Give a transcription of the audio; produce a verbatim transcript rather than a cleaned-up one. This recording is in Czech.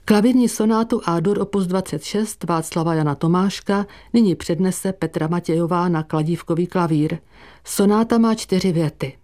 Klavírní sonátu A-dur opus dvacet šest Václava Jana Tomáška nyní přednese Petra Matějová na kladívkový klavír. Sonáta má čtyři věty.